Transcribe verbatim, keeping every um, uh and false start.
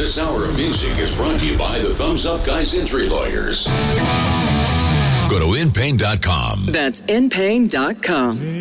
This hour of music is brought to you by the Thumbs Up Guys Injury Lawyers. Go to in pain dot com. That's in pain dot com.